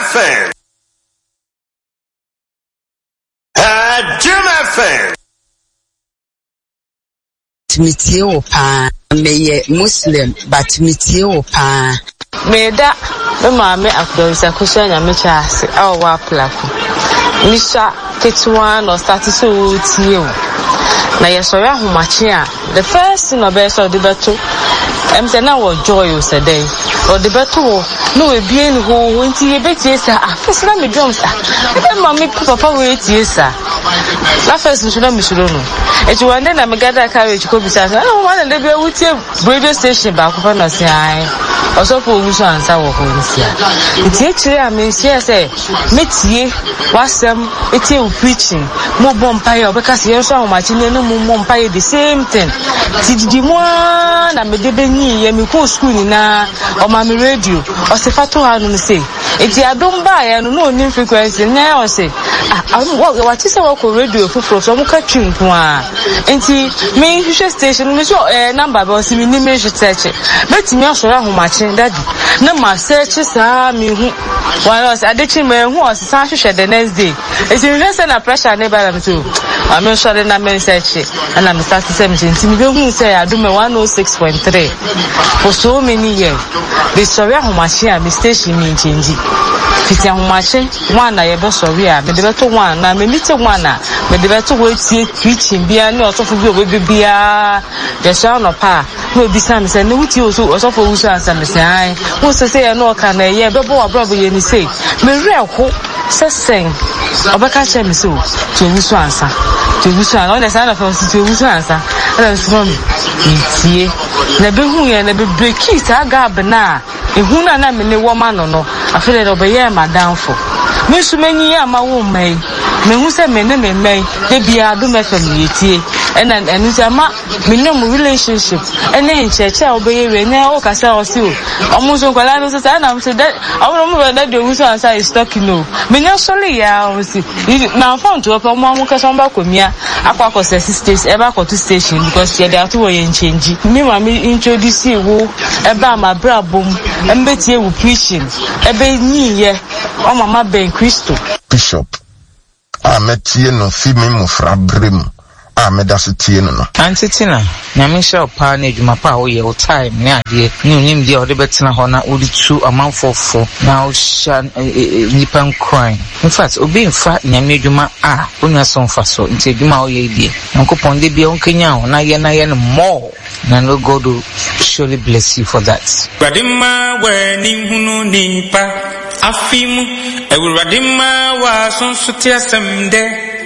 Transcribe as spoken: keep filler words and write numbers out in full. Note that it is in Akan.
F M. Jim F M. Metie opa meye Muslim but metie opa meda be maame akdosa kushanya mecha ase awa plako misha ketwa no start so tie o na yesori ahomache a the first thing obe so de beto em say na wo joy o say dey o de beto no e bien ho nti e betie sa afese na me drums ah e maame papa we tie sa la first me should me should no e one day na me gather carriage ko bisa na no one dey be wutie radio station ba ko fa na say ai also for we so answer wo ko nsia nti e kire a me say say metie wasem etie u preaching mo bompa ya obeka say so ahomache ne no mo bompa ya the same thing ti di mo na me de benyi ya me ko school ni na o ma me radio o se fato ha no say eti adom ba ya no no ni frequency nya o say ah what is our radio for so mo ka twinko a enti me hwehwe station me so eh number ba o si me ni me hwete beti me asoro ahomache daddy na ma search sa me hu wala say adechi me hu o sa hwehwe the next day eti me say na pressure ne ba na too I mean sure na me search and I'm start to say me enti me be hu say adom one oh six point three for so many years the story ahomache a me station me change fiti ahomache one na ye be sorry a me de beto one na me meet one na me de beto we tie preaching bia na osofo bi obi bia the sound of pa no bi sam say no wuti oso osofo wusu answer me say ai wo say say no ka na ye be bo abrobo ye ni say me reho sesen obeka che me so to wusu answer to wusu answer on the sound of to wusu answer na so me tie na be hu ye na be break it aga bna ehu na na me ne wo ma no no afele no be ye madamfo me su menyi ya ma wo mai me hu se me ne me mai de bia do me fam yetie and and enu se ma me no relationship ene ncheche obeye we ne o kasa o si o omo so kwala no se na so that omo mo na de hu so answer is talking no me nya sole ya o si na phone to omo mo kasa mba komia akwa ko se station e ba ko to station because ye dey to wo ye change me ma me introduce wo e ba ma bra bom embetie wo preaching e be nyi ye o mama ben Christo Bishop ametie no fi me mufra brem amedase tie no no antitina nyame sha pa na adwuma pa wo ye o time ne ade ni onim dia o de betena ho na odi tu amanfofo na o sha nipan crime in fact obi nfa nyame adwuma a onua so mfa so nti adwuma o ye die nkopon de bia onkenya ho na ye na ye no more na no God will surely bless you for that. Radima we ni hunu nimpa afimu ewuradima wa sonso tiasem de